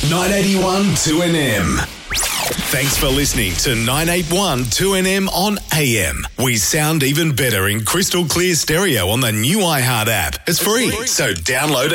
981 2NM. Thanks for listening to 981 2NM on AM. We sound even better in crystal clear stereo on the new iHeart app. It's free, so download it.